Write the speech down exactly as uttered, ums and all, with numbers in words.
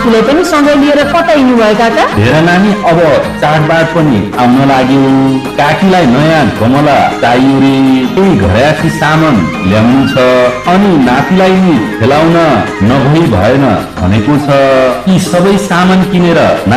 नातिलाई पनि सँगै लिएर कतै हिँड्नु भयो काका? हेर नानी, अब चाडबाड पनि आउन लाग्यो। काकीलाई नयाँ गमला चाहियो रे, केही घरयासी सामान ल्याउनु छ, अनि नातिलाई नि खेलाउन नभई भएन भनेको छ। यी सबै सामान किनेर